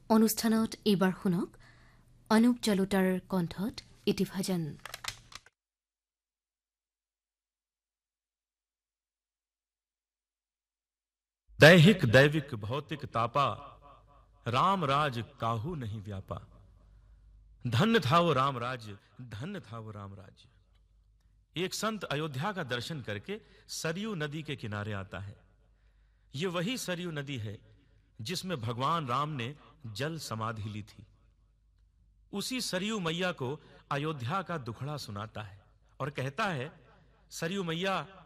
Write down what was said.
অনুষ্ঠানত এইবাৰ শুনক অনুপ জলোটাৰ কণ্ঠত ইতিভাজন। दैहिक दैविक भौतिक तापा, राम राज काहू नहीं व्यापा। धन्य था वो राम राज्य, धन्य था वो राम राज्य। एक संत अयोध्या का दर्शन करके सरयू नदी के किनारे आता है। ये वही सरयू नदी है जिसमें भगवान राम ने जल समाधि ली थी। उसी सरयू मैया को अयोध्या का दुखड़ा सुनाता है और कहता है, सरयू मैया